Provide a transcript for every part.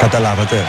Καταλάβατε?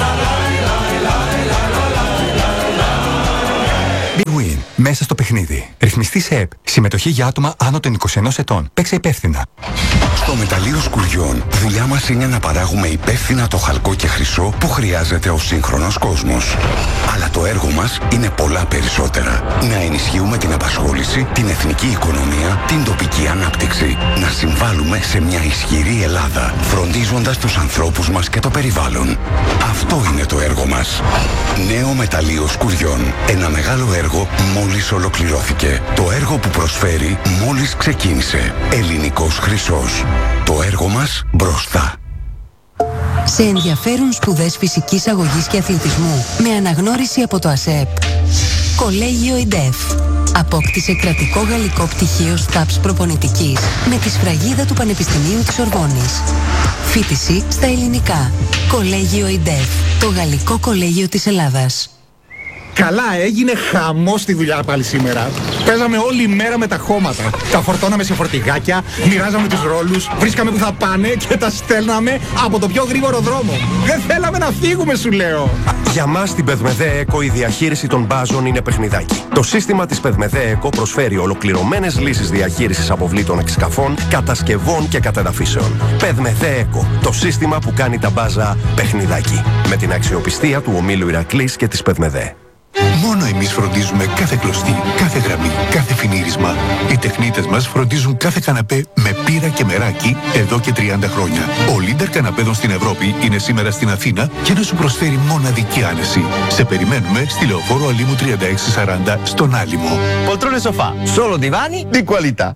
Big Win. Μέσα στο παιχνίδι. Ρυθμιστή σε ΕΠ. Συμμετοχή για άτομα άνω των 21 ετών. Παίξε υπεύθυνα. Στο μεταλλείο Σκουριών, δουλειά μας είναι να παράγουμε υπεύθυνα το χαλκό και χρυσό που χρειάζεται ο σύγχρονος κόσμος. Αλλά το έργο μας είναι πολλά περισσότερα. Να ενισχύουμε την απασχόληση, την εθνική οικονομία, την τοπική ανάπτυξη. Να συμβάλλουμε σε μια ισχυρή Ελλάδα, φροντίζοντας τους ανθρώπους μας και το περιβάλλον. Αυτό είναι το έργο μας. Νέο μεταλλείο Σκουριών. Ένα μεγάλο έργο μόλις ολοκληρώθηκε. Το έργο που προσφέρει μόλις ξεκίνησε. Ελληνικός χρυσός. Το έργο μας μπροστά. Σε ενδιαφέρουν σπουδές φυσικής αγωγής και αθλητισμού με αναγνώριση από το ΑΣΕΠ. Κολέγιο ΙΝΤΕΦ. Απόκτησε κρατικό γαλλικό πτυχίο ΣΤΑΠΣ προπονητικής με τη σφραγίδα του Πανεπιστημίου της Ορβόνης. Φοιτηση στα ελληνικά. Κολέγιο ΙΝΤΕΦ. Το γαλλικό κολέγιο της Ελλάδας. Καλά, έγινε χαμός στη δουλειά πάλι σήμερα. Παίζαμε όλη μέρα με τα χώματα. Τα φορτώναμε σε φορτηγάκια, μοιράζαμε τους ρόλους, βρίσκαμε που θα πάνε και τα στέλναμε από το πιο γρήγορο δρόμο. Δεν θέλαμε να φύγουμε, σου λέω. Για μας στην Πεδμεδέ ΕΚΟ η διαχείριση των μπάζων είναι παιχνιδάκι. Το σύστημα της Πεδμεδέ ΕΚΟ προσφέρει ολοκληρωμένες λύσεις διαχείρισης αποβλήτων εξκαφών, κατασκευών και κατεδαφίσεων. Πεδμεδέ ΕΚΟ, το σύστημα που κάνει τα μπάζα παιχνιδάκι. Με την αξιοπιστία του ομίλου Ηρακλής και της Πεδμεδέ. Μόνο εμείς φροντίζουμε κάθε κλωστή, κάθε γραμμή, κάθε φινίρισμα. Οι τεχνίτες μας φροντίζουν κάθε καναπέ με πύρα και μεράκι εδώ και 30 χρόνια. Ο Λίντερ καναπέδων στην Ευρώπη είναι σήμερα στην Αθήνα και να σου προσφέρει μοναδική άνεση. Σε περιμένουμε στη Λεωφόρο Αλήμου 3640 στον Άλυμο. Poltrone sofà, solo divani di qualità.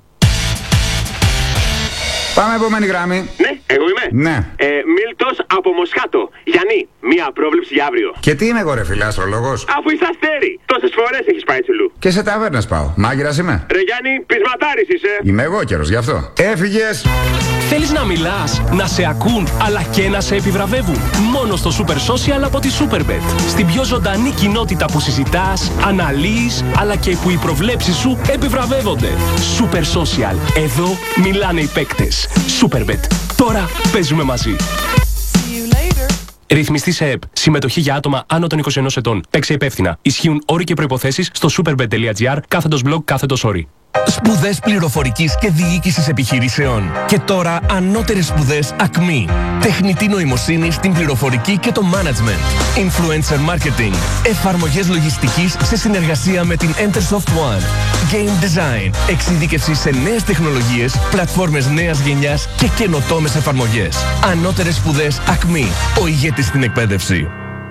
Πάμε επόμενη γραμμή. Ναι, εγώ είμαι. Ναι. Μίλτος από Μοσχάτο. Γιάννη, μία πρόβλεψη για αύριο. Και τι είμαι εγώ ρε φίλε, αστρολόγος? Αφού είσαι αστέρι, τόσες φορές έχεις πάει τσουλού. Και σε ταβέρνες πάω. Μάγειρας είμαι. Ρε Γιάννη, πεισματάρης είσαι. Είμαι εγώ καιρος γι' αυτό. Έφυγες. Θέλεις να μιλάς, να σε ακούν, αλλά και να σε επιβραβεύουν. Μόνο στο Super Social από τη Superbet. Στην πιο ζωντανή κοινότητα που συζητάς, αναλύεις, αλλά και που οι προβλέψεις σου επιβραβεύονται. Super Social. Εδώ μιλάνε οι παίκτες. Superbet. Τώρα παίζουμε μαζί. Ρυθμιστή σε ΕΠ. Συμμετοχή για άτομα άνω των 21 ετών. Παίξε υπεύθυνα. Ισχύουν όροι και προϋποθέσεις στο superbet.gr/blog/όροι. Σπουδές πληροφορικής και διοίκησης επιχειρήσεων. Και τώρα ανώτερες σπουδές ΑΚΜΗ. Τεχνητή νοημοσύνη στην πληροφορική και το management. Influencer marketing. Εφαρμογές λογιστικής σε συνεργασία με την Entersoft One. Game design. Εξειδίκευση σε νέες τεχνολογίες, πλατφόρμες νέας γενιάς και καινοτόμες εφαρμογές. Ανώτερες σπουδές ΑΚΜΗ. Ο ηγέτης στην εκπαίδευση.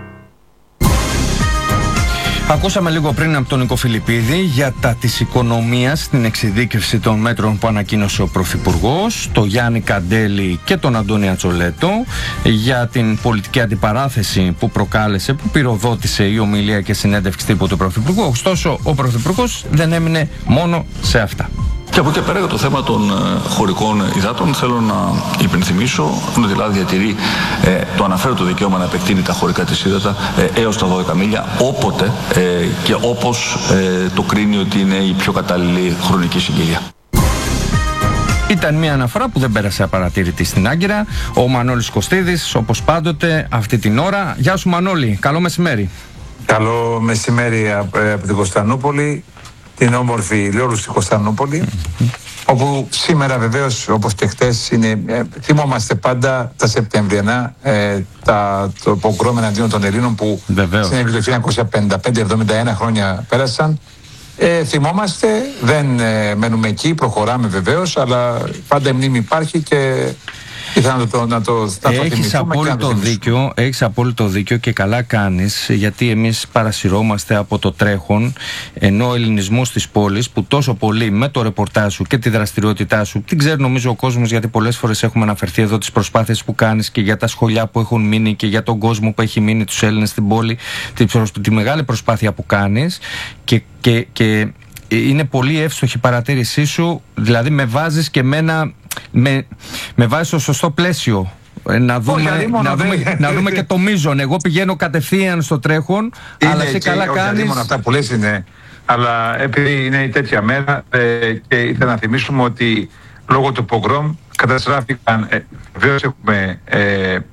Ακούσαμε λίγο πριν από τον Νίκο Φιλιππίδη για τα της οικονομίας στην εξειδίκευση των μέτρων που ανακοίνωσε ο Πρωθυπουργός, το Γιάννη Καντέλη και τον Αντώνη Ατσολέτο, για την πολιτική αντιπαράθεση που προκάλεσε, που πυροδότησε η ομιλία και συνέντευξη τύπου του Πρωθυπουργού. Ωστόσο, ο Πρωθυπουργός δεν έμεινε μόνο σε αυτά. Και από εκεί πέρα για το θέμα των χωρικών υδάτων θέλω να υπενθυμίσω ότι η Ελλάδα διατηρεί το αναφέρετο δικαίωμα να επεκτείνει τα χωρικά της ύδατα έως τα 12 μίλια όποτε και όπως το κρίνει ότι είναι η πιο κατάλληλη χρονική συγκυρία. Ήταν μια αναφορά που δεν πέρασε απαρατήρητη στην Άγκυρα. Ο Μανώλης Κωστίδης, όπως πάντοτε, αυτή την ώρα. Γεια σου Μανώλη, καλό μεσημέρι. Καλό μεσημέρι από την Κωνσταντινούπολη, την όμορφη Λιόλου στην Κωνσταντινούπολη, όπου σήμερα βεβαίως όπως και χτες θυμόμαστε πάντα τα Σεπτεμβριανά, το πογκρόμ εναντίον των Ελλήνων που συνέβη το 1955-71 χρόνια πέρασαν. Θυμόμαστε, δεν μένουμε εκεί, προχωράμε βεβαίως, αλλά πάντα η μνήμη υπάρχει και ήθελα να το θυμηθούμε. Έχεις απόλυτο δίκιο και καλά κάνεις, γιατί εμείς παρασυρώμαστε από το τρέχον, ενώ ο ελληνισμός της πόλης που τόσο πολύ με το ρεπορτάζ σου και τη δραστηριότητά σου την ξέρει νομίζω ο κόσμος, γιατί πολλές φορές έχουμε αναφερθεί εδώ τις προσπάθειες που κάνεις και για τα σχολιά που έχουν μείνει και για τον κόσμο που έχει μείνει, τους Έλληνες στην πόλη, τη μεγάλη προσπάθεια που κάνεις και είναι πολύ εύστοχη η παρατήρησή σου, δηλαδή με βάζεις και με βάζεις στο σωστό πλαίσιο. Να δούμε και το μείζον. Εγώ πηγαίνω κατευθείαν στο τρέχον, αλλά εσύ καλά κάνεις. Όχι, αυτά που λες είναι, αλλά επειδή είναι η τέτοια μέρα και ήθελα να θυμίσουμε ότι λόγω του πογκρόμ καταστράφηκαν, βεβαίως έχουμε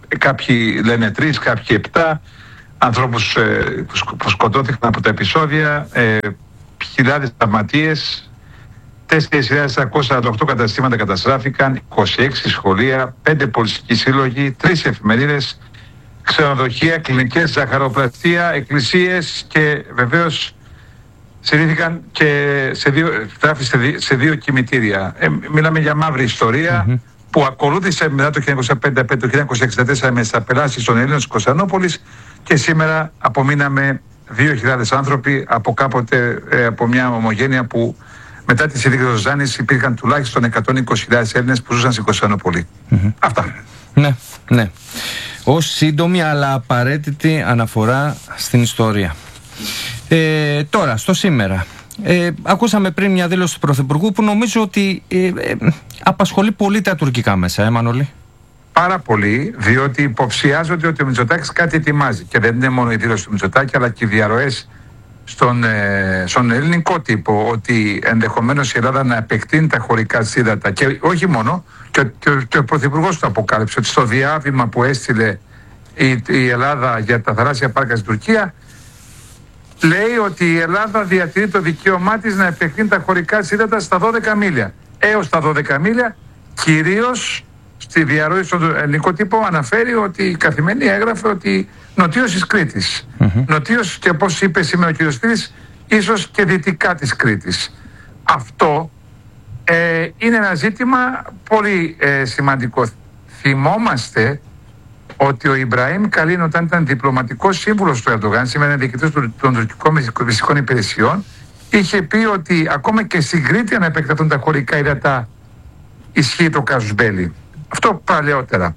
κάποιοι λένε 3, κάποιοι 7 ανθρώπους που σκοτώθηκαν από τα επεισόδια, χιλιάδες τραυματίες, 4.448 καταστήματα καταστράφηκαν, 26 σχολεία, 5 πολιτικοί σύλλογοι, 3 εφημερίδες, ξενοδοχεία, κλινικές, ζαχαροπλαστεία, εκκλησίες και βεβαίως στηρίχθηκαν και σε 2 κημητήρια. Μιλάμε για μαύρη ιστορία που ακολούθησε μετά το 1955, το 1964 με τις απελάσεις των Ελλήνων της Κωνσταντινούπολης και σήμερα απομείναμε 2.000 άνθρωποι από κάποτε από μια ομογένεια που μετά τη συνθήκη του Ζάνης υπήρχαν τουλάχιστον 120.000 Έλληνες που ζούσαν στην Κωνσταντινούπολη. Αυτά. Ναι. Ως σύντομη αλλά απαραίτητη αναφορά στην ιστορία. Τώρα, στο σήμερα. Ακούσαμε πριν μια δήλωση του Πρωθυπουργού που νομίζω ότι απασχολεί πολύ τα τουρκικά μέσα, Μανώλη. Πάρα πολύ, διότι υποψιάζονται ότι ο Μητσοτάκης κάτι ετοιμάζει. Και δεν είναι μόνο η δήλωση του Μητσοτάκη, αλλά και οι διαρροές στον ελληνικό τύπο, ότι ενδεχομένως η Ελλάδα να επεκτείνει τα χωρικά σύντατα. Και όχι μόνο, και ο Πρωθυπουργός το αποκάλυψε, ότι στο διάβημα που έστειλε η Ελλάδα για τα θαλάσσια πάρκα στην Τουρκία, λέει ότι η Ελλάδα διατηρεί το δικαίωμά της να επεκτείνει τα χωρικά σύντατα στα 12 μίλια. Έως τα 12 μίλια, κυρίως στη διαρροή στον ελληνικό τύπο αναφέρει ότι η Καθημερινή έγραφε ότι νοτίως της Κρήτης. Νοτίως και όπως είπε σήμερα ο κ. Στήρης, ίσως και δυτικά της Κρήτης. Αυτό είναι ένα ζήτημα πολύ σημαντικό. Θυμόμαστε ότι ο Ιμπραήμ Καλίν, όταν ήταν διπλωματικός σύμβουλος του Ερντογάν, σήμερα είναι διοικητής των τουρκικών μυστικών υπηρεσιών, είχε πει ότι ακόμα και στην Κρήτη, αν επεκταθούν τα χωρικά ύδατα, ισχύει το κάζους μπέλι. Αυτό παλαιότερα.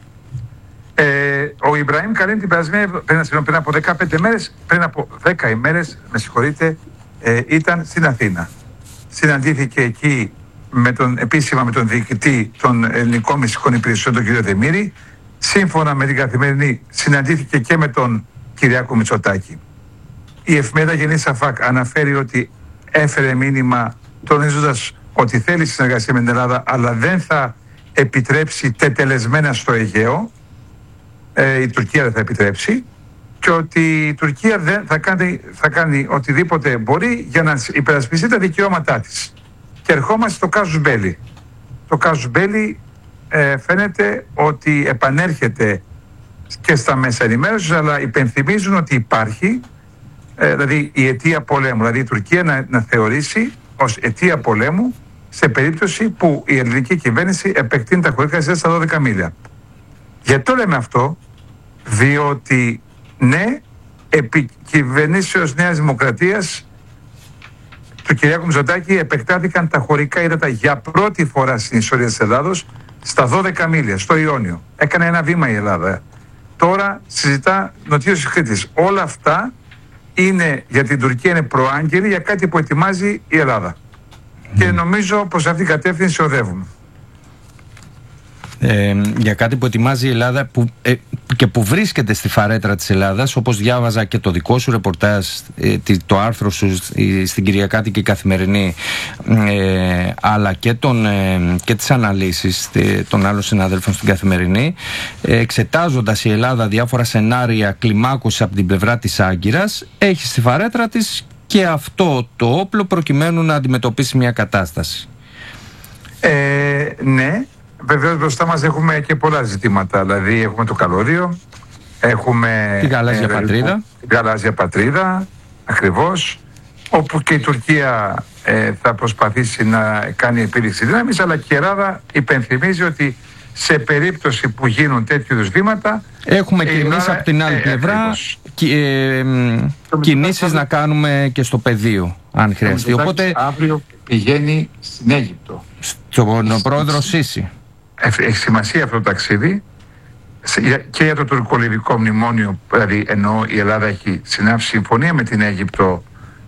Ο Ιμπραήμ Καλίν πριν από 15 μέρες, πριν από 10 ημέρες, ήταν στην Αθήνα. Συναντήθηκε εκεί επίσημα με τον διοικητή των ελληνικών μυστικών υπηρεσιών, τον κ. Δεμήρη. Σύμφωνα με την Καθημερινή, συναντήθηκε και με τον Κυριάκο Μητσοτάκη. Η εφημερίδα Γενή Σαφάκ αναφέρει ότι έφερε μήνυμα τονίζοντας ότι θέλει συνεργασία με την Ελλάδα, αλλά δεν θα επιτρέψει τετελεσμένα στο Αιγαίο. Η Τουρκία δεν θα επιτρέψει, και ότι η Τουρκία δεν θα κάνει οτιδήποτε μπορεί για να υπερασπιστεί τα δικαιώματά της. Και ερχόμαστε στο κάζους μπέλι. Το κάζους μπέλι φαίνεται ότι επανέρχεται και στα μέσα ενημέρωσης, αλλά υπενθυμίζουν ότι υπάρχει, δηλαδή η αιτία πολέμου, δηλαδή η Τουρκία να θεωρήσει ως αιτία πολέμου σε περίπτωση που η ελληνική κυβέρνηση επεκτείνει τα χωρικά σύντατα στα 12 μίλια. Γιατί το λέμε αυτό? Διότι ναι, επί κυβερνήσεως Νέας Δημοκρατίας του Κυριάκου Μητσοτάκη επεκτάθηκαν τα χωρικά ύδατα για πρώτη φορά στην ιστορία της Ελλάδος στα 12 μίλια, στο Ιόνιο. Έκανε ένα βήμα η Ελλάδα. Τώρα συζητά νοτίως της Κρήτης. Όλα αυτά είναι για την Τουρκία, είναι προάγγελοι για κάτι που ετοιμάζει η Ελλάδα. Και νομίζω πως αυτή την κατεύθυνση οδεύουμε. Για κάτι που ετοιμάζει η Ελλάδα και που βρίσκεται στη φαρέτρα της Ελλάδας, όπως διάβαζα και το δικό σου ρεπορτάζ, το άρθρο σου στην Κυριακάτικη Καθημερινή, αλλά και τις αναλύσεις των άλλων συναδέλφων στην Καθημερινή, εξετάζοντας η Ελλάδα διάφορα σενάρια κλιμάκωση από την πλευρά της Άγκυρας, έχει στη φαρέτρα της και αυτό το όπλο προκειμένου να αντιμετωπίσει μια κατάσταση. Ναι. Βεβαίως μπροστά μας έχουμε και πολλά ζητήματα. Δηλαδή έχουμε το καλώδιο, έχουμε τη γαλάζια πατρίδα. Την γαλάζια πατρίδα, ακριβώς, όπου και η Τουρκία θα προσπαθήσει να κάνει επίδειξη δύναμης, αλλά και η Ελλάδα υπενθυμίζει ότι σε περίπτωση που γίνουν τέτοιου είδους βήματα, έχουμε και εμείς από την άλλη πλευρά κινήσεις να κάνουμε και στο πεδίο, αν χρειαστεί. Οπότε αύριο πηγαίνει στην Αίγυπτο, στον πρόεδρο Σίση. Έχει σημασία αυτό το ταξίδι και για το τουρκολιβικό μνημόνιο, δηλαδή ενώ η Ελλάδα έχει συνάψει συμφωνία με την Αίγυπτο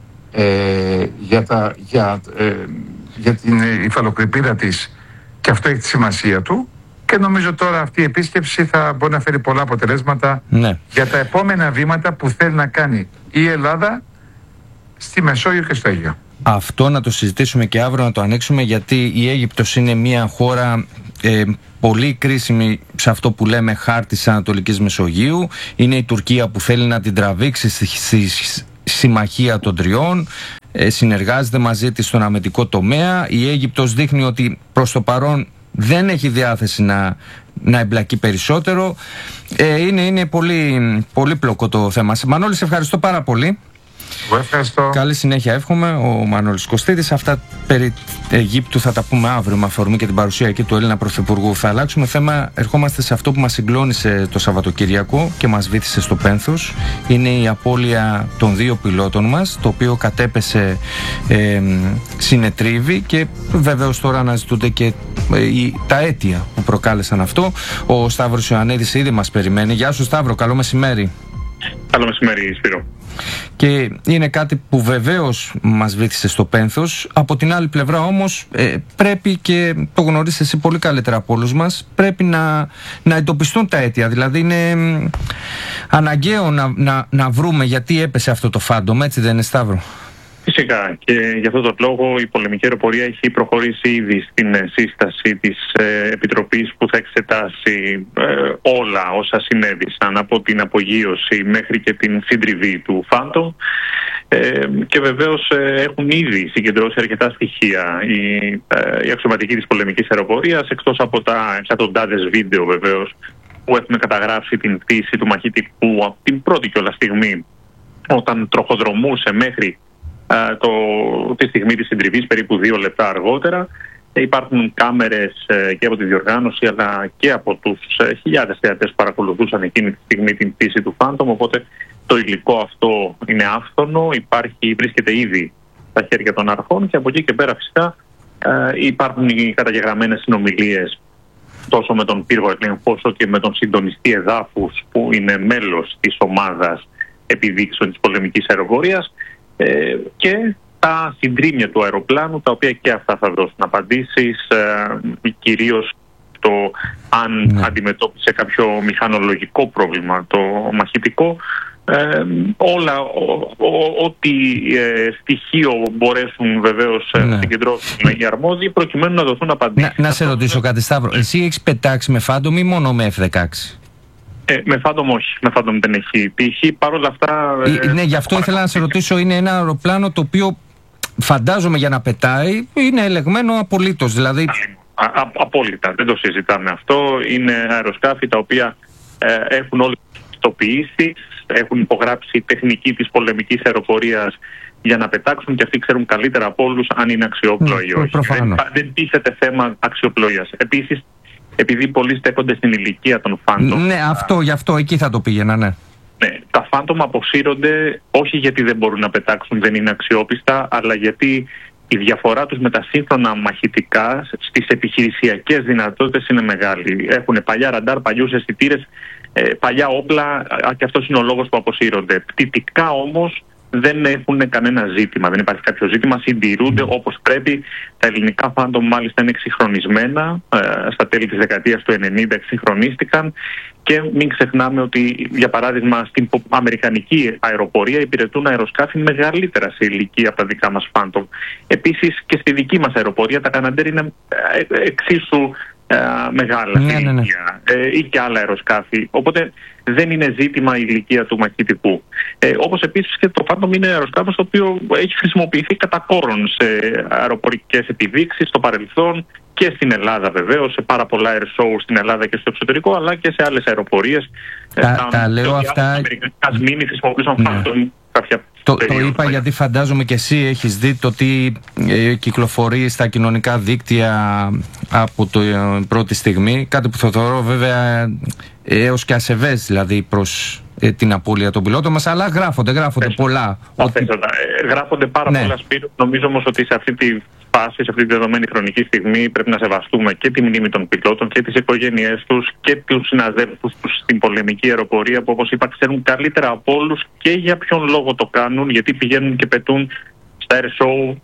για την υφαλοκρηπίδα της, και αυτό έχει τη σημασία του, και νομίζω τώρα αυτή η επίσκεψη θα μπορεί να φέρει πολλά αποτελέσματα για τα επόμενα βήματα που θέλει να κάνει η Ελλάδα στη Μεσόγειο και στο Αίγαιο. Αυτό να το συζητήσουμε και αύριο, να το ανοίξουμε, γιατί η Αίγυπτος είναι μια χώρα πολύ κρίσιμη σε αυτό που λέμε χάρτη της Ανατολικής Μεσογείου. Είναι η Τουρκία που θέλει να την τραβήξει στη συμμαχία των τριών. Συνεργάζεται μαζί της στον αμυντικό τομέα. Η Αίγυπτος δείχνει ότι προς το παρόν δεν έχει διάθεση να εμπλακεί περισσότερο. Είναι πολύ πολύπλοκο το θέμα. Μανώλη, σε ευχαριστώ πάρα πολύ. Ευχαριστώ. Καλή συνέχεια εύχομαι. Ο Μανώλης Κωστίδης. Αυτά περί Αιγύπτου θα τα πούμε αύριο με αφορμή και την παρουσία εκεί του Έλληνα Πρωθυπουργού. Θα αλλάξουμε θέμα. Ερχόμαστε σε αυτό που μας συγκλώνησε το Σαββατοκυριακό και μας βύθισε στο πένθος. Είναι η απώλεια των 2 πιλότων μας, το οποίο κατέπεσε συνετρίβη, και βεβαίως τώρα αναζητούνται και τα αίτια που προκάλεσαν αυτό. Ο Σταύρος Ιωαννίδης ήδη μας περιμένει. Γεια σου Σταύρο, καλό μεσημέρι. Καλό μεσημέρι, Σπύρο. Και είναι κάτι που βεβαίως μας βύθισε στο πένθος. Από την άλλη πλευρά όμως πρέπει, και το γνωρίζεις εσύ πολύ καλύτερα από όλους μας, πρέπει να εντοπιστούν τα αίτια. Δηλαδή είναι αναγκαίο να βρούμε γιατί έπεσε αυτό το Phantom, έτσι δεν είναι Σταύρο? Φυσικά, και γι' αυτό το λόγο η πολεμική αεροπορία έχει προχωρήσει ήδη στην σύσταση της Επιτροπής που θα εξετάσει όλα όσα συνέβησαν από την απογείωση μέχρι και την συντριβή του Phantom, και βεβαίως έχουν ήδη συγκεντρώσει αρκετά στοιχεία η αξιωματική της πολεμικής αεροπορίας, εκτός από τα εκατοντάδες βίντεο βεβαίως που έχουν καταγράψει την πτήση του μαχητικού από την πρώτη κιόλας στιγμή, όταν τροχοδρομούσε μέχρι τη στιγμή της συντριβής, περίπου 2 λεπτά αργότερα. Υπάρχουν κάμερες και από τη διοργάνωση αλλά και από τους χιλιάδες θεατές που παρακολουθούσαν εκείνη τη στιγμή την πτήση του Phantom, οπότε το υλικό αυτό είναι άφθονο, βρίσκεται ήδη στα χέρια των αρχών, και από εκεί και πέρα φυσικά υπάρχουν οι καταγεγραμμένες συνομιλίες τόσο με τον πύργο Εκλέν όσο και με τον συντονιστή εδάφους που είναι μέλος της ομάδας επιδείξεων της πολεμικής αεροπορίας, και τα συντρίμμια του αεροπλάνου, τα οποία και αυτά θα δώσουν απαντήσεις, κυρίως το αν αντιμετώπισε κάποιο μηχανολογικό πρόβλημα το μαχητικό, όλα ό,τι στοιχείο μπορέσουν βεβαίως να συγκεντρώσουν οι αρμόδιοι προκειμένου να δοθούν απαντήσεις. Να σε ρωτήσω κάτι Σταύρο, εσύ έχεις πετάξει με Phantom ή μόνο με F-16? Με Phantom όχι, με Phantom δεν έχει τύχει. Παρ' όλα αυτά... ναι, γι' αυτό ήθελα να σε ρωτήσω, είναι ένα αεροπλάνο το οποίο φαντάζομαι για να πετάει είναι ελεγμένο απολύτως, δηλαδή... Απόλυτα, δεν το συζητάμε αυτό. Είναι αεροσκάφη τα οποία έχουν όλες τις πιστοποιήσεις, έχουν υπογράψει τεχνική της πολεμικής αεροπορίας για να πετάξουν, και αυτοί ξέρουν καλύτερα από όλους αν είναι αξιόπλοα ή όχι. Δεν τίθεται θέμα αξιοπλοείας. Επίσης, επειδή πολλοί στέκονται στην ηλικία των Phantom. Ναι, γι' αυτό εκεί θα το πήγαινα, ναι. Ναι, τα Phantom αποσύρονται όχι γιατί δεν μπορούν να πετάξουν, δεν είναι αξιόπιστα, αλλά γιατί η διαφορά τους με τα σύγχρονα μαχητικά στις επιχειρησιακές δυνατότητες είναι μεγάλη. Έχουν παλιά ραντάρ, παλιούς αισθητήρες, παλιά όπλα, και αυτός είναι ο λόγος που αποσύρονται. Πτυτικά όμως δεν έχουν κανένα ζήτημα, δεν υπάρχει κάποιο ζήτημα, συντηρούνται όπως πρέπει. Τα ελληνικά Phantom μάλιστα είναι εξυγχρονισμένα, στα τέλη της δεκαετίας του 90 εξυγχρονίστηκαν, και μην ξεχνάμε ότι για παράδειγμα στην αμερικανική αεροπορία υπηρετούν αεροσκάφη μεγαλύτερα σε ηλικία από τα δικά μας Phantom. Επίσης και στη δική μας αεροπορία τα Καναντέρ είναι εξίσου μεγάλα ηλικία, ή και άλλα αεροσκάφη, οπότε δεν είναι ζήτημα η ηλικία του μαχητικού. Όπως επίσης και το Phantom είναι αεροσκάφος το οποίο έχει χρησιμοποιηθεί κατά κόρον σε αεροπορικές επιδείξεις στο παρελθόν και στην Ελλάδα βεβαίως, σε πάρα πολλά air shows στην Ελλάδα και στο εξωτερικό, αλλά και σε άλλες αεροπορίες. Τα λέω αυτά... Αμερικανικά μήνυ χρησιμοποιούσαν Phantom κάποια... Το είπα γιατί φαντάζομαι και εσύ έχεις δει το τι κυκλοφορεί στα κοινωνικά δίκτυα από την πρώτη στιγμή. Κάτι που θα θεωρώ βέβαια έως και ασεβές, δηλαδή προς την απώλεια των πιλότων μας, αλλά γράφονται πολλά. Γράφονται πάρα πολλά, Σπύρο. Νομίζω όμως ότι σε αυτή τη φάση, σε αυτή τη δεδομένη χρονική στιγμή πρέπει να σεβαστούμε και τη μνήμη των πιλότων και τις οικογένειές τους και τους συναδέλφους τους στην πολεμική αεροπορία, που όπως είπα ξέρουν καλύτερα από όλους και για ποιον λόγο το κάνουν, γιατί πηγαίνουν και πετούν στα air show,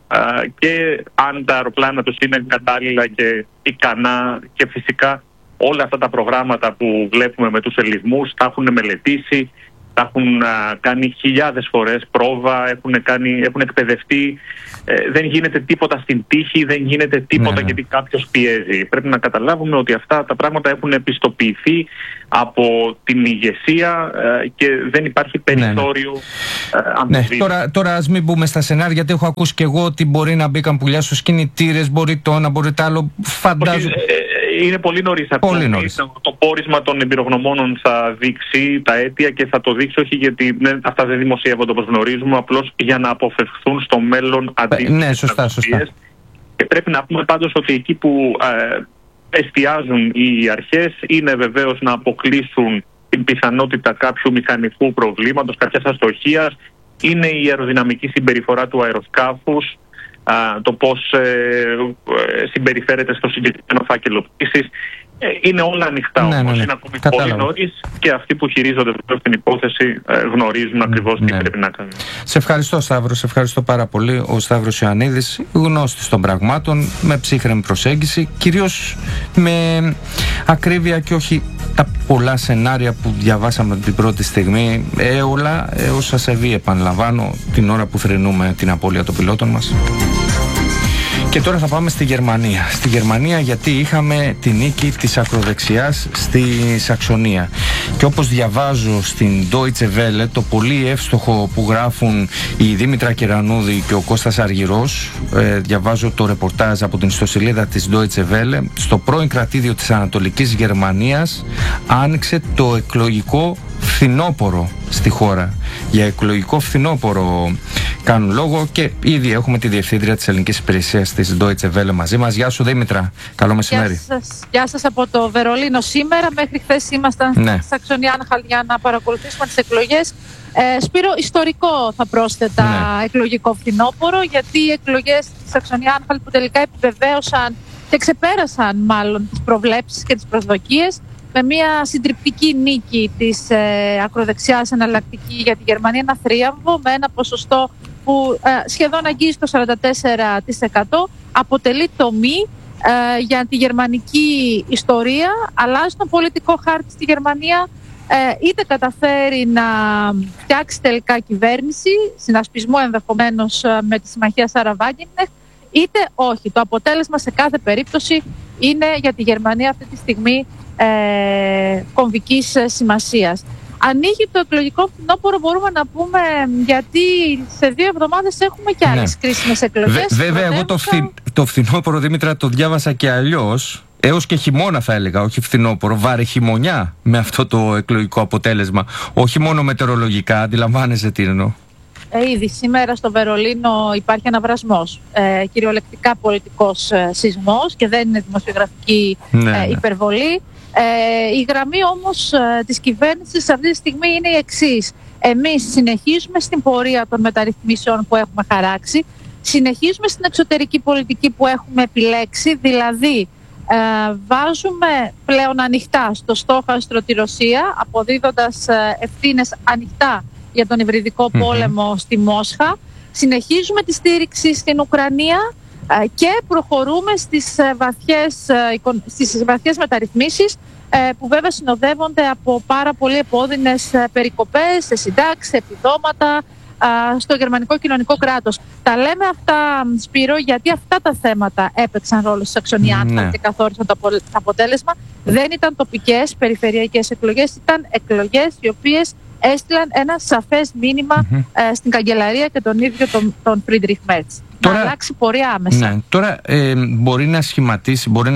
και αν τα αεροπλάνα τους είναι κατάλληλα και ικανά, και φυσικά όλα αυτά τα προγράμματα που βλέπουμε με τους ελιγμούς τα έχουν μελετήσει τα έχουν κάνει χιλιάδες φορές πρόβα, έχουν εκπαιδευτεί. Δεν γίνεται τίποτα στην τύχη, δεν γίνεται τίποτα γιατί κάποιος πιέζει. Πρέπει να καταλάβουμε ότι αυτά τα πράγματα έχουν επιστοποιηθεί από την ηγεσία και δεν υπάρχει περιθώριο αμφιβολίας. Τώρα ας μην μπούμε στα σενάρια, γιατί έχω ακούσει και εγώ ότι μπορεί να μπήκαν πουλιά στους κινητήρες, μπορεί το ένα, μπορεί το άλλο. Φαντάζομαι. Είναι πολύ νωρίς ακόμη. Το πόρισμα των εμπειρογνωμόνων θα δείξει τα αίτια και θα το δείξει όχι γιατί αυτά δεν δημοσιεύονται όπως γνωρίζουμε, απλώς για να αποφευχθούν στο μέλλον αντίστοιχες σωστά. Και πρέπει να πούμε πάντως ότι εκεί που εστιάζουν οι αρχές είναι βεβαίως να αποκλείσουν την πιθανότητα κάποιου μηχανικού προβλήματος, κάποιας αστοχίας, είναι η αεροδυναμική συμπεριφορά του αεροσκάφους, το πώς συμπεριφέρεται στο συγκεκριμένο φάκελο πτήσης. Είναι όλα ανοιχτά όμως, είναι ακόμη πολύ νωρίς και αυτοί που χειρίζονται την υπόθεση γνωρίζουν ακριβώς τι πρέπει να κάνουν. Σε ευχαριστώ, Σταύρο, σε ευχαριστώ πάρα πολύ. Ο Σταύρος Ιωαννίδης, γνώστης των πραγμάτων, με ψύχρεμη προσέγγιση, κυρίως με ακρίβεια και όχι τα πολλά σενάρια που διαβάσαμε την πρώτη στιγμή, όλα όσα σεβεί, επαναλαμβάνω, την ώρα που θρηνούμε την απώλεια των πιλότων μας. Και τώρα θα πάμε στη Γερμανία. Στη Γερμανία γιατί είχαμε τη νίκη της ακροδεξιάς στη Σαξονία. Και όπως διαβάζω στην Deutsche Welle, το πολύ εύστοχο που γράφουν η Δήμητρα Κερανούδη και ο Κώστας Αργυρός, διαβάζω το ρεπορτάζ από την ιστοσελίδα της Deutsche Welle, στο πρώην κρατήδιο της Ανατολικής Γερμανίας άνοιξε το εκλογικό φθινόπωρο στη χώρα. Για εκλογικό φθινόπωρο κάνουν λόγο και ήδη έχουμε τη διευθύντρια της ελληνικής υπηρεσίας της Deutsche Welle μαζί μας. Γεια σου, Δήμητρα. Καλό μεσημέρι. Γεια σας από το Βερολίνο σήμερα. Μέχρι χθες ήμασταν στη Σαξονία-Άνχαλτ για να παρακολουθήσουμε τις εκλογές. Σπύρο, ιστορικό θα πρόσθετα εκλογικό φθινόπωρο, γιατί οι εκλογές στη Σαξονία-Άνχαλτ που τελικά επιβεβαίωσαν και ξεπέρασαν μάλλον τις προβλέψεις και τις προσδοκίες, με μια συντριπτική νίκη της ακροδεξιάς εναλλακτική για τη Γερμανία, ένα θρίαμβο με ένα ποσοστό που σχεδόν αγγίζει το 44%, αποτελεί τομή για τη γερμανική ιστορία, αλλάζει τον πολιτικό χάρτη στη Γερμανία, είτε καταφέρει να φτιάξει τελικά κυβέρνηση, συνασπισμό ενδεχομένως με τη συμμαχία Σάρα Βάγκενεχτ, είτε όχι. Το αποτέλεσμα σε κάθε περίπτωση είναι για τη Γερμανία αυτή τη στιγμή κομβικής σημασίας. Ανοίγει το εκλογικό φθινόπωρο, μπορούμε να πούμε, γιατί σε 2 εβδομάδες έχουμε και άλλες κρίσιμες εκλογές. Βέβαια, εγώ το φθινόπωρο, Δήμητρα, το διάβασα και αλλιώς. Έως και χειμώνα θα έλεγα, όχι φθινόπωρο, βάρε χειμωνιά με αυτό το εκλογικό αποτέλεσμα. Όχι μόνο μετεωρολογικά, αντιλαμβάνεσαι τι εννοώ. Ήδη σήμερα στο Βερολίνο υπάρχει αναβρασμός, κυριολεκτικά πολιτικός σεισμός και δεν είναι δημοσιογραφική υπερβολή. Η γραμμή όμως της κυβέρνησης αυτή τη στιγμή είναι η εξής. Εμείς συνεχίζουμε στην πορεία των μεταρρυθμίσεων που έχουμε χαράξει, συνεχίζουμε στην εξωτερική πολιτική που έχουμε επιλέξει, δηλαδή βάζουμε πλέον ανοιχτά στο στόχαστρο τη Ρωσία, αποδίδοντας ευθύνες ανοιχτά για τον υβριδικό πόλεμο στη Μόσχα. Συνεχίζουμε τη στήριξη στην Ουκρανία και προχωρούμε στις βαθιές μεταρρυθμίσεις που βέβαια συνοδεύονται από πάρα πολύ επώδυνες περικοπές σε συντάξεις, επιδόματα στο γερμανικό κοινωνικό κράτος. Τα λέμε αυτά, Σπύρο, γιατί αυτά τα θέματα έπαιξαν ρόλο στη Σαξονία-Άνχαλτ και καθόρισαν το αποτέλεσμα. Δεν ήταν τοπικές περιφερειακές εκλογές, ήταν εκλογές οι οποίες έστειλαν ένα σαφές μήνυμα στην καγκελαρία και τον ίδιο τον Φρίντριχ Μέρτς. Να αλλάξει πορεία άμεσα. Τώρα μπορεί να σχηματίσει, μπορεί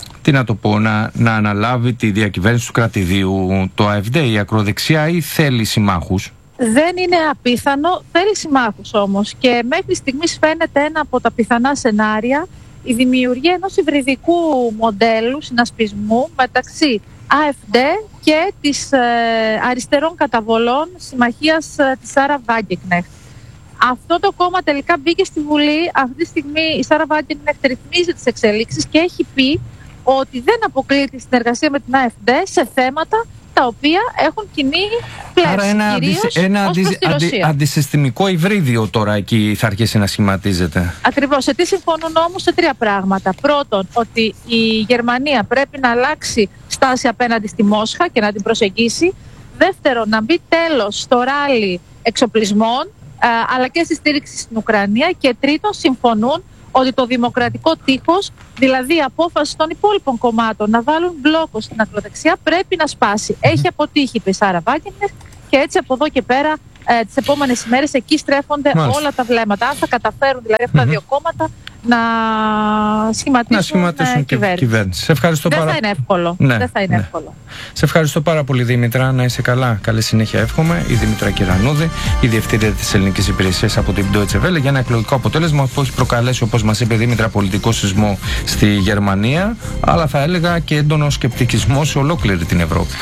να αναλάβει τη διακυβέρνηση του κρατηδίου το ΑΕΦΔ, η ακροδεξιά, ή θέλει συμμάχους? Δεν είναι απίθανο, θέλει συμμάχους όμως, και μέχρι στιγμής φαίνεται ένα από τα πιθανά σενάρια η δημιουργία ενός υβριδικού μοντέλου συνασπισμού μεταξύ ΑΕΦΔ και της αριστερών καταβολών συμμαχίας της Σάρα Βάγκενεχτ. Αυτό το κόμμα τελικά μπήκε στη Βουλή. Αυτή τη στιγμή η Σάρα Βάγκενεχτ ρυθμίζει τις εξελίξεις και έχει πει ότι δεν αποκλείει τη συνεργασία με την ΑΕΦΔ σε θέματα τα οποία έχουν κοινή πλεύση. Άρα ένα αντισυστημικό υβρίδιο τώρα εκεί θα αρχίσει να σχηματίζεται. Ακριβώς. Σε τι συμφωνούν όμως? Σε 3 πράγματα. Πρώτον, ότι η Γερμανία πρέπει να αλλάξει στάση απέναντι στη Μόσχα και να την προσεγγίσει. Δεύτερον, να μπει τέλος στο ράλι εξοπλισμών αλλά και στη στήριξη στην Ουκρανία. Και τρίτον, συμφωνούν ότι το δημοκρατικό τείχος, δηλαδή η απόφαση των υπόλοιπων κομμάτων να βάλουν μπλόκο στην ακροδεξιά, πρέπει να σπάσει. Έχει αποτύχει η Σάρα Βάγκενερ και έτσι από εδώ και πέρα τις επόμενες ημέρες εκεί στρέφονται όλα τα βλέμματα. Αν θα καταφέρουν δηλαδή αυτά τα δύο κόμματα να σχηματίσουν κυβέρνηση. Σε ευχαριστώ Δεν θα είναι εύκολο. Δεν θα είναι εύκολο. Σε ευχαριστώ πάρα πολύ, Δήμητρα. Να είσαι καλά. Καλή συνέχεια εύχομαι. Η Δήμητρα Κυρανούδη, η Διευθύντρια της Ελληνικής Υπηρεσίας από την Deutsche Welle, για ένα εκλογικό αποτέλεσμα που έχει προκαλέσει, όπως μας είπε η Δήμητρα, πολιτικό σεισμό στη Γερμανία, αλλά θα έλεγα και έντονο σκεπτικισμό σε ολόκληρη την Ευρώπη.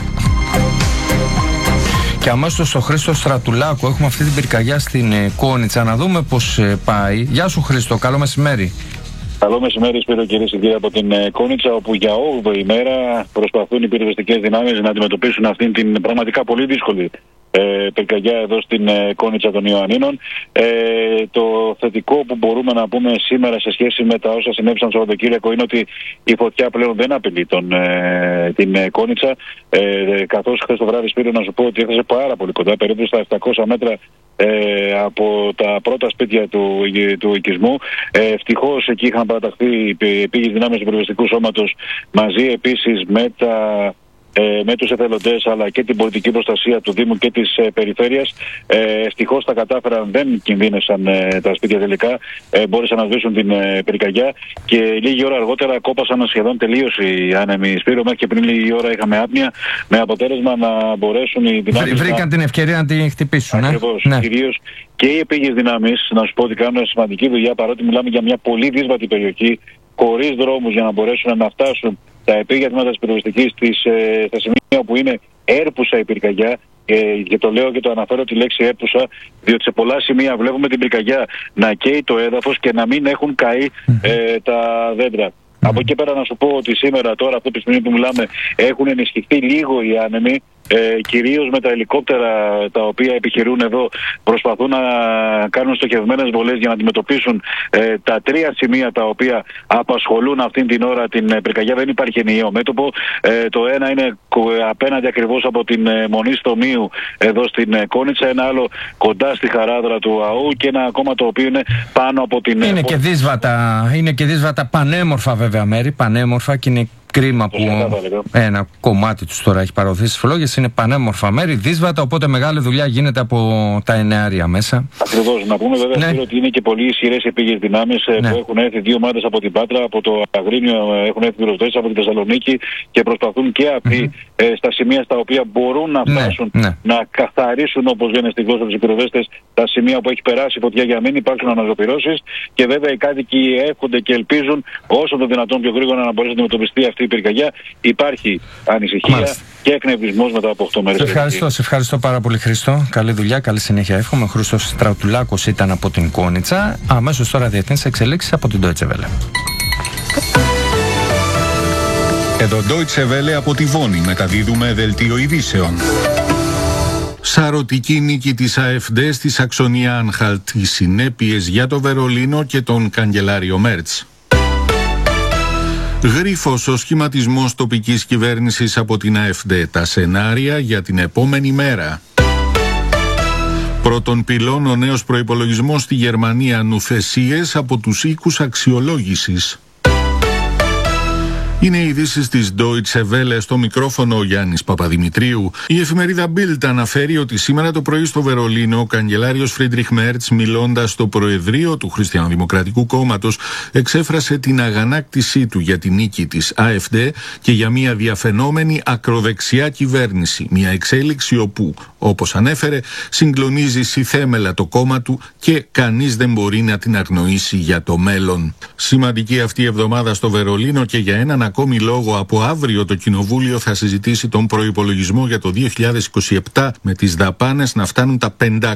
Και αμέσως στο Χρήστο Στρατουλάκο έχουμε αυτή την πυρκαγιά στην Κόνιτσα. Να δούμε πώς πάει. Γεια σου, Χρήστο, καλό μεσημέρι. Καλό μεσημέρι, Σπύρο, κυρίες και κύριοι, από την Κόνιτσα, όπου για 8η ημέρα προσπαθούν οι πυροσβεστικές δυνάμεις να αντιμετωπίσουν αυτήν την πραγματικά πολύ δύσκολη πυρκαγιά εδώ στην Κόνιτσα των Ιωαννίνων. Το θετικό που μπορούμε να πούμε σήμερα σε σχέση με τα όσα συνέβησαν στο Σαββατοκύριακο είναι ότι η φωτιά πλέον δεν απειλεί την Κόνιτσα, καθώς χθες το βράδυ, Σπύρο, να σου πω ότι έφτασε πάρα πολύ κοντά, περίπου στα 700 μέτρα από τα πρώτα σπίτια του οικισμού. Ευτυχώς εκεί είχαν παραταχθεί οι επίγειες δυνάμεις του πυροσβεστικού σώματος μαζί επίσης με τους εθελοντές αλλά και την πολιτική προστασία του Δήμου και της περιφέρειας. Ευτυχώς τα κατάφεραν, δεν κινδύνευσαν τα σπίτια τελικά, μπόρεσαν να σβήσουν την πυρκαγιά και λίγη ώρα αργότερα κόπασαν σχεδόν τελείως οι άνεμοι, Σπύρο. Μέχρι και πριν λίγη ώρα είχαμε άπνοια, με αποτέλεσμα να μπορέσουν οι δυνάμεις. Βρήκαν την ευκαιρία να την χτυπήσουν. Ακριβώς. Κυρίως και οι επίγειες δυνάμεις, να σου πω ότι κάνουν σημαντική δουλειά, παρότι μιλάμε για μια πολύ δύσβατη περιοχή, χωρίς δρόμους για να μπορέσουν να φτάσουν τα επίγεια τμήματα της πυροσβεστικής στα σημεία που είναι έρπουσα η πυρκαγιά. Και το λέω και το αναφέρω τη λέξη έρπουσα, διότι σε πολλά σημεία βλέπουμε την πυρκαγιά να καίει το έδαφος και να μην έχουν καεί τα δέντρα. Από εκεί πέρα να σου πω ότι σήμερα, τώρα, αυτή τη στιγμή που μιλάμε, έχουν ενισχυθεί λίγο οι άνεμοι. Κυρίως με τα ελικόπτερα τα οποία επιχειρούν εδώ, προσπαθούν να κάνουν στοχευμένες βολές για να αντιμετωπίσουν τα τρία σημεία τα οποία απασχολούν αυτήν την ώρα την πυρκαγιά. Δεν υπάρχει ενιαίο μέτωπο. Το ένα είναι απέναντι ακριβώς από την Μονή Στομίου εδώ στην Κόνιτσα, ένα άλλο κοντά στη Χαράδρα του ΑΟΥ και ένα ακόμα το οποίο είναι πάνω από την... Είναι και δύσβατα πανέμορφα βέβαια μέρη, πανέμορφα, και είναι κρίμα που ένα κομμάτι τους τώρα έχει παραδοθεί στις φλόγες. Είναι πανέμορφα μέρη, δύσβατα, οπότε μεγάλη δουλειά γίνεται από τα εννεάρια μέσα. Ακριβώς. Να πούμε βέβαια ότι είναι και πολύ ισχυρές επίγειες δυνάμεις που έχουν έρθει δύο ομάδες από την Πάτρα, από το Αγρίνιο έχουν έρθει πυροσβέστες από τη Θεσσαλονίκη και προσπαθούν και αυτοί στα σημεία στα οποία μπορούν να φτάσουν να καθαρίσουν, όπως λένε στη γλώσσα τους οι πυροσβέστες, τα σημεία που έχει περάσει η φωτιά για να μην υπάρξουν αναζωπυρώσεις. Και βέβαια οι κάτοικοι εύχονται και ελπίζουν όσο το δυνατόν πιο γρήγορα να μπορέσει να αντιμετωπιστεί αυτή η πυρκαγιά. Υπάρχει ανησυχία και εκνευρισμός μετά από 8 μέρες. Σε ευχαριστώ πάρα πολύ, Χρήστο. Καλή δουλειά, καλή συνέχεια εύχομαι. Ο Χρήστος Στρατουλάκος ήταν από την Κόνιτσα. Αμέσως τώρα διεθνείς εξελίξεις από την Deutsche Welle. Εδώ Deutsche Welle από τη Βόνη μεταδίδουμε δελτίο ειδήσεων. Σαρωτική νίκη της AfD στη Σαξονία Άνχαλτ. Οι συνέπειες για το Βερολίνο και τον καγκελάριο Μέρτς. Γρίφος ο σχηματισμός τοπικής κυβέρνησης από την AfD. Τα σενάρια για την επόμενη μέρα. Πρώτον πυλών ο νέος προϋπολογισμός στη Γερμανία, νουθεσίες από τους οίκους αξιολόγησης. Είναι οι ειδήσεις της Deutsche Welle, στο μικρόφωνο ο Γιάννης Παπαδημητρίου. Η εφημερίδα Bild αναφέρει ότι σήμερα το πρωί στο Βερολίνο ο καγκελάριος Φρίντριχ Μέρτς, μιλώντας στο Προεδρείο του Χριστιανοδημοκρατικού Κόμματος, εξέφρασε την αγανάκτησή του για την νίκη της AfD και για μια διαφαινόμενη ακροδεξιά κυβέρνηση. Μια εξέλιξη όπου, όπως ανέφερε, συγκλονίζει συθέμελα το κόμμα του και κανείς δεν μπορεί να την αγνοήσει για το μέλλον. Σημαντική αυτή η εβδομάδα στο Βερολίνο και για έναν ακόμη λόγο. Από αύριο το Κοινοβούλιο θα συζητήσει τον προϋπολογισμό για το 2027, με τις δαπάνες να φτάνουν τα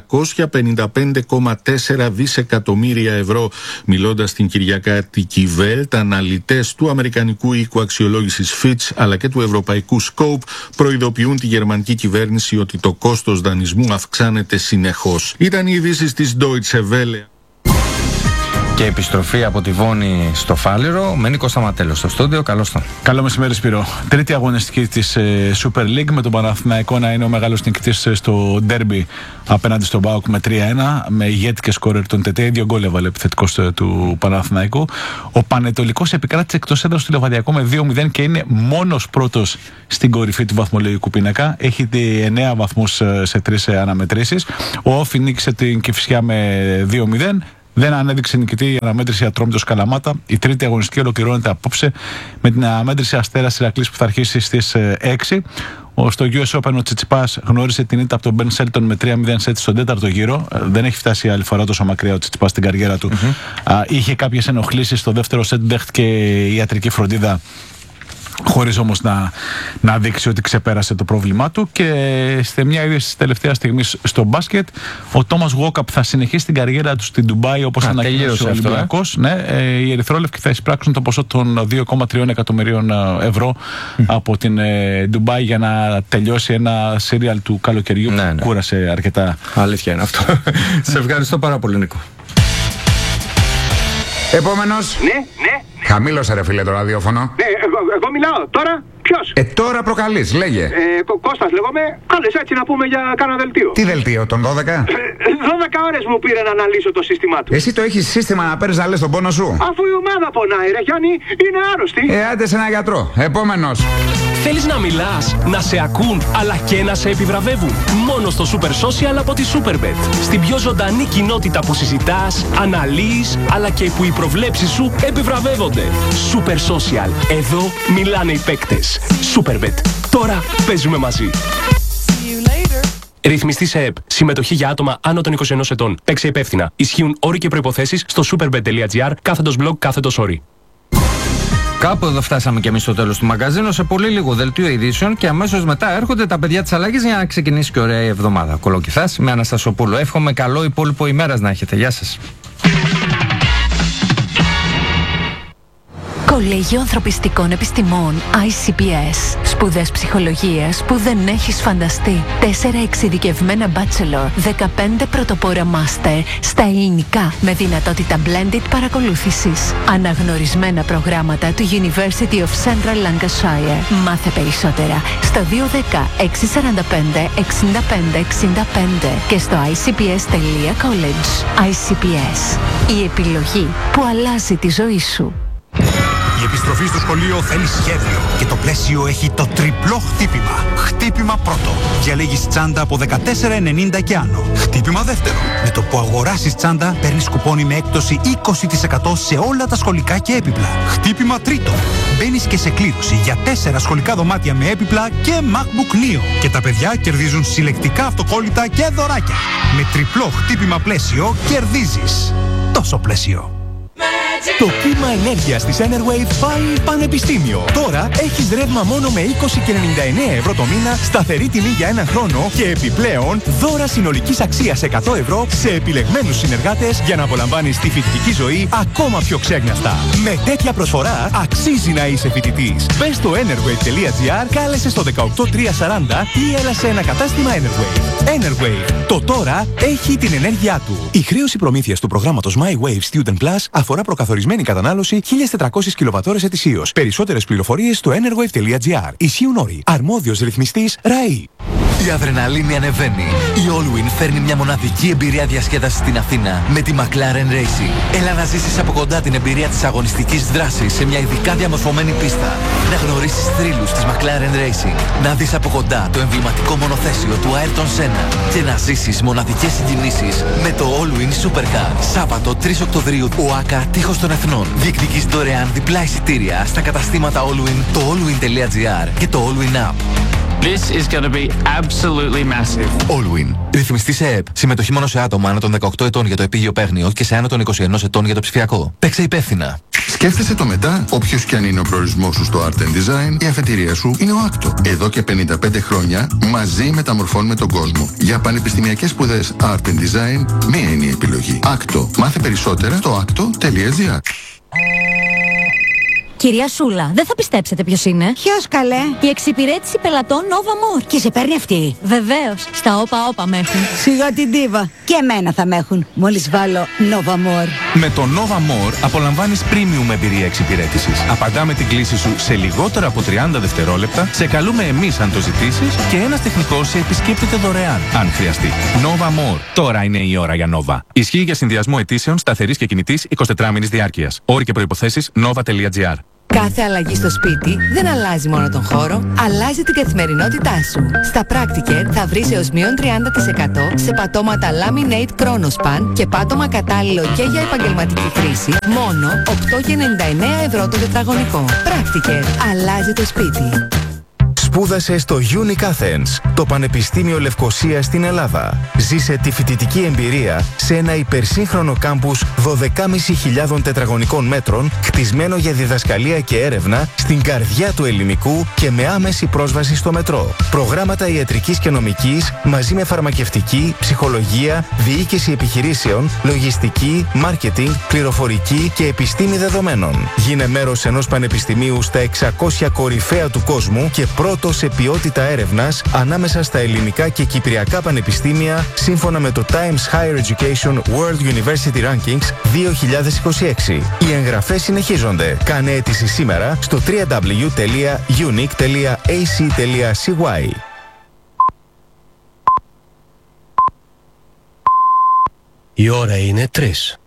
555,4 δισεκατομμύρια ευρώ. Μιλώντας στην Κυριακάτικη Welt, αναλυτές του Αμερικανικού οίκου αξιολόγησης Fitch αλλά και του Ευρωπαϊκού Scope προειδοποιούν τη γερμανική κυβέρνηση ότι το κόστος δανεισμού αυξάνεται συνεχώς. Ήταν οι ειδήσεις της Deutsche Welle. Και επιστροφή από τη Βόνη στο Φάληρο με Νίκο Σταματέλο στο στούντιο. Καλώς τον. Καλό μεσημέρι, Σπύρο. Τρίτη αγωνιστική της Super League, με τον Παναθηναϊκό να είναι ο μεγάλος νικητής στο ντέρμπι απέναντι στον ΠΑΟΚ με 3-1, με ηγέτη και σκόρερ τον Τετέ. 2 γκολ έβαλε επιθετικός του Παναθηναϊκού. Ο Πανετολικός επικράτησε εκτός έδρας του Λεβαδιακό με 2-0 και είναι μόνος πρώτος στην κορυφή του βαθμολογικού πίνακα. Έχει 9 βαθμούς σε 3 αναμετρήσεις. Ο Όφι νίκησε την Κηφισιά με 2-0. Δεν ανέδειξε νικητή η αναμέτρηση Ατρόμητος Καλαμάτα. Η τρίτη αγωνιστική ολοκληρώνεται απόψε με την αναμέτρηση Αστέρας Ηρακλής που θα αρχίσει στις 6. Στο US Open ο Τσιτσιπάς γνώρισε την ήττα από τον Μπεν Σέλτον με 3-0 σετ στον τέταρτο γύρο. Δεν έχει φτάσει άλλη φορά τόσο μακριά ο Τσιτσιπάς στην καριέρα του. Είχε κάποιες ενοχλήσεις στο δεύτερο σετ, δέχτηκε ιατρική φροντίδα, χωρίς όμως να δείξει ότι ξεπέρασε το πρόβλημά του. Και σε μια είδηση τελευταία στιγμή στο μπάσκετ, ο Τόμας Γουόκαπ θα συνεχίσει την καριέρα του στην Ντουμπάι, όπως ανακοίνωσε ο Ολυμπιακός. Ναι, οι Ερυθρόλευκοι θα εισπράξουν το ποσό των 2,3 εκατομμυρίων ευρώ από την Ντουμπάι για να τελειώσει ένα σύριαλ του καλοκαιριού που κούρασε αρκετά. Αλήθεια είναι αυτό. Σε ευχαριστώ πάρα πολύ, Νίκο. Επόμενος. Ναι. Χαμήλωσε, ρε φίλε, το ραδιόφωνο. Ναι, εγώ μιλάω. Τώρα ποιος? Τώρα προκαλείς, λέγε. Κώστας λέγομαι. Κάλεσε έτσι να πούμε για κάνα δελτίο. Τι δελτίο, τον 12? 12 ώρες μου πήρε να αναλύσω το σύστημά του. Εσύ το έχεις σύστημα να παίρνεις να λες τον πόνο σου? Αφού η ομάδα πονάει, ρε Γιάννη, είναι άρρωστη. Άντε σε ένα γιατρό. Επόμενος. Θέλεις να μιλάς, να σε ακούν, αλλά και να σε επιβραβεύουν? Μόνο στο Super Social από τη Superbet. Στην πιο ζωντανή κοινότητα που συζητάς, αναλύεις, αλλά και που οι προβλέψεις σου επιβραβεύονται. Super Social. Εδώ μιλάνε οι παίκτες. Superbet. Τώρα παίζουμε μαζί. Ρυθμιστή σε ΕΠ. Συμμετοχή για άτομα άνω των 21 ετών. Παίξε υπεύθυνα. Ισχύουν όροι και προϋποθέσεις στο superbet.gr/blog/όροι. Κάπου εδώ φτάσαμε και εμείς στο τέλος του μαγκαζίνου. Σε πολύ λίγο δελτίο ειδήσεων και αμέσως μετά έρχονται τα παιδιά της αλλαγής για να ξεκινήσει και ωραία η εβδομάδα. Κολοκυθάς με Αναστασοπούλου. Εύχομαι καλό υπόλοιπο ημέρας να έχετε. Γεια σας. Κολέγιο Ανθρωπιστικών Επιστημών ICPS. Σπουδές ψυχολογίας που δεν έχεις φανταστεί. 4 εξειδικευμένα bachelor, 15 πρωτοπόρα master στα ελληνικά με δυνατότητα blended παρακολούθησης. Αναγνωρισμένα προγράμματα του University of Central Lancashire. Μάθε περισσότερα στο 210 645 65 65 και στο icps.college. ICPS. Η επιλογή που αλλάζει τη ζωή σου. Η επιστροφή στο σχολείο θέλει σχέδιο και το πλαίσιο έχει το τριπλό χτύπημα. Χτύπημα πρώτο. Διαλέγεις τσάντα από 14,90 και άνω. Χτύπημα δεύτερο. Με το που αγοράσεις τσάντα παίρνεις κουπόνι με έκπτωση 20% σε όλα τα σχολικά και έπιπλα. Χτύπημα τρίτο. Μπαίνεις και σε κλήρωση για 4 σχολικά δωμάτια με έπιπλα και MacBook Neo. Και τα παιδιά κερδίζουν συλλεκτικά αυτοκόλλητα και δωράκια. Με τριπλό χτύπημα πλαίσιο κερδίζεις. Τόσο πλαίσιο. Το κύμα ενέργειας της Enerwave πάει πανεπιστήμιο. Τώρα έχεις ρεύμα μόνο με 20,99 ευρώ το μήνα, σταθερή τιμή για 1 χρόνο και επιπλέον δώρα συνολικής αξίας 100 ευρώ σε επιλεγμένους συνεργάτες για να απολαμβάνεις τη φοιτητική ζωή ακόμα πιο ξέγναστα. Με τέτοια προσφορά αξίζει να είσαι φοιτητής. Μπες στο enerwave.gr, κάλεσε στο 18340 ή έλα σε ένα κατάστημα Enerwave. Enerwave. Το τώρα έχει την ενέργειά του. Η χρέωση προμήθειας του προγράμματος My Wave Student Plus αφορά προκαθορισμένη κατανάλωση 1.400 κιλοβατώρες ετησίως. Περισσότερες πληροφορίες στο enerwave.gr. Ισχύουν όροι. Αρμόδιος ρυθμιστής ΡΑΗ. Η αδρεναλίνη ανεβαίνει. Η Allwyn φέρνει μια μοναδική εμπειρία διασκέδασης στην Αθήνα με τη McLaren Racing. Έλα να ζήσεις από κοντά την εμπειρία της αγωνιστικής δράσης σε μια ειδικά διαμορφωμένη πίστα. Να γνωρίσεις θρύλους της McLaren Racing. Να δεις από κοντά το εμβληματικό μονοθέσιο του Ayrton Senna. Και να ζήσεις μοναδικές συγκινήσεις με το Allwyn Supercar. Σάββατο 3 Οκτωβρίου, ΟΑΚΑ Τείχος των Εθνών. Διεκδικείς δωρεάν διπλά εισιτήρια στα καταστήματα Allwyn, το allwyn.gr και το Allwyn App. This is going to be absolutely massive. Allwyn. Ρυθμιστή σε ΕΠ. Συμμετοχή μόνο σε άτομα άνω των 18 ετών για το επίγειο παίγνιο και σε άνω των 21 ετών για το ψηφιακό. Παίξε υπεύθυνα. Σκέφτεσαι το μετά. Όποιος και αν είναι ο προορισμός σου στο Art and Design, η αφετηρία σου είναι ο Άκτο. Εδώ και 55 χρόνια μαζί μεταμορφώνουμε τον κόσμο. Για πανεπιστημιακές σπουδές Art and Design, μία είναι η επιλογή. Άκτο. Μάθε περισσότερα στο acto.gr. Κυρία Σούλα, δεν θα πιστέψετε ποιος είναι. Ποιος καλέ? Η εξυπηρέτηση πελατών Nova More. Και σε παίρνει αυτή? Βεβαίως. Στα όπα με έχουν. Σιγά την ντίβα. Και εμένα θα με έχουν μόλις βάλω Nova More. Με το Nova More απολαμβάνεις premium εμπειρία εξυπηρέτησης. Απαντάμε την κλήση σου σε λιγότερα από 30 δευτερόλεπτα, σε καλούμε εμείς αν το ζητήσεις και ένας τεχνικός σε επισκέπτεται δωρεάν, αν χρειαστεί. Nova More. Τώρα είναι η ώρα για Nova. Ισχύει για συνδυασμό αιτήσεων σταθερής και κινητής 24μηνης διάρκειας. Όροι και προϋποθέσεις nova.gr. Κάθε αλλαγή στο σπίτι δεν αλλάζει μόνο τον χώρο, αλλάζει την καθημερινότητά σου. Στα Practicare θα βρεις έως μείον 30% σε πατώματα Laminate Chronospan και πάτωμα κατάλληλο και για επαγγελματική χρήση, μόνο 8,99 ευρώ το τετραγωνικό. Practicare. Αλλάζει το σπίτι. Σπούδασε στο Unique Athens, το Πανεπιστήμιο Λευκωσίας στην Ελλάδα. Ζήσε τη φοιτητική εμπειρία σε ένα υπερσύγχρονο κάμπους 12.500 τετραγωνικών μέτρων, χτισμένο για διδασκαλία και έρευνα στην καρδιά του ελληνικού και με άμεση πρόσβαση στο μετρό. Προγράμματα ιατρικής και νομικής μαζί με φαρμακευτική, ψυχολογία, διοίκηση επιχειρήσεων, λογιστική, μάρκετινγκ, πληροφορική και επιστήμη δεδομένων. Γίνε μέρος ενός πανεπιστημίου στα 600 κορυφαία του κόσμου και πρώτο σε ποιότητα έρευνας ανάμεσα στα ελληνικά και κυπριακά πανεπιστήμια σύμφωνα με το Times Higher Education World University Rankings 2026. Οι εγγραφές συνεχίζονται. Κάνε αίτηση σήμερα στο www.unique.ac.cy. Η ώρα είναι 3.